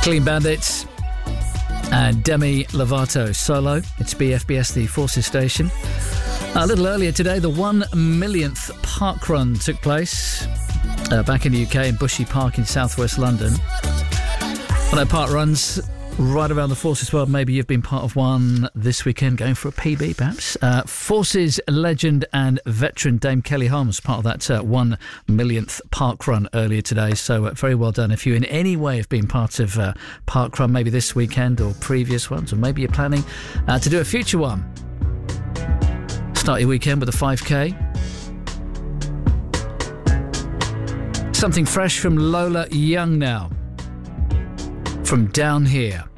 Clean Bandits and Demi Lovato solo. It's BFBS, the Forces station. A little earlier today, the 1 millionth park run took place back in the UK in Bushy Park in southwest London. Well, no park runs right around the Forces world. Maybe you've been part of one this weekend, going for a PB perhaps. Forces legend and veteran Dame Kelly Harman was part of that 1 millionth park run earlier today, so very well done. If you in any way have been part of park run, maybe this weekend or previous ones, or maybe you're planning to do a future one, start your weekend with a 5k. Something fresh from Lola Young now, from Down Here.